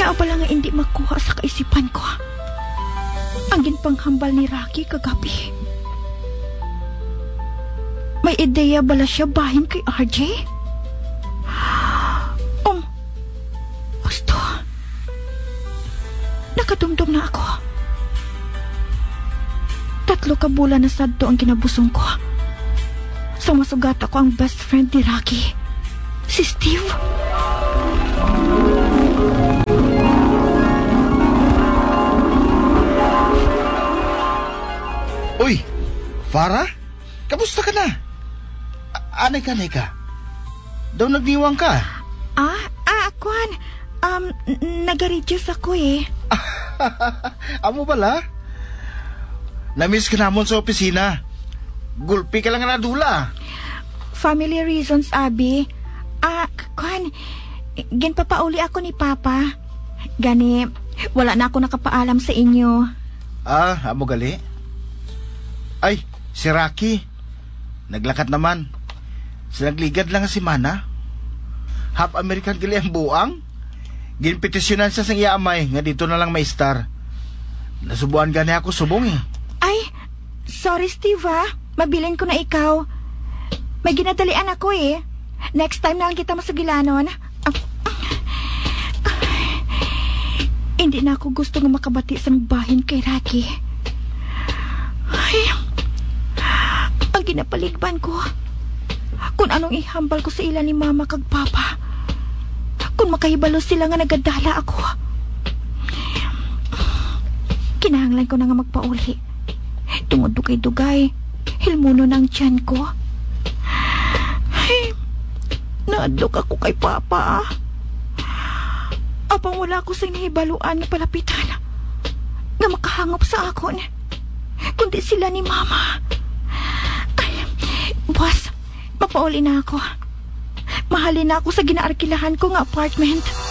Naabala nga hindi makuha sa kaisipan ko ang ginpanghambal ni Rocky kagabi. May ideya bala siya bahin kay RJ? Gusto. Nakadumdum na ako. 3 ka bulan na sadto ang kinabusong ko. Sa masugat ako ang best friend ni Rocky, si Steve. Uy, Farah? Kamusta ka na? Anay ka. Daw nagdiwang ka. Kwan. Nag-reduce ako eh. Amo bala? Namiss ka namon sa opisina. Gulpi ka lang na dula. Family reasons, Abi. Kwan. Ginpapauli ako ni Papa. Gani, wala na ako nakapaalam sa inyo. Amo gali? Ay, si Rocky. Naglakat naman. Sinagligad lang si Mana. Half American gali ang buang. Ginpetisyonan sa sang iamay nga dito na lang may star. Nasubuan gani ako subong eh. Ay, sorry Steve Mabilin ko na ikaw. May ginadalian ako eh. Next time na lang kita masugilanon. Hindi na ako gusto nga makabati sa bahin kay Rocky. Ay, ang ginapaligban ko kung anong ihambal ko sa ila ni Mama kag Papa. Kung makahibalo sila nga nagadala ako. Kinahanglan ko na nga magpauli. Tungod dugay-dugay, hilmuno ng tiyan ko. Ay, naadlok ako kay Papa. Apang wala ko sa nahibaluan na palapitan nga makahangop sa akon. Kundi sila ni Mama. Ay, boss, mapauli na ako. Mahalin na ako sa ginaarkilahan ko nga apartment.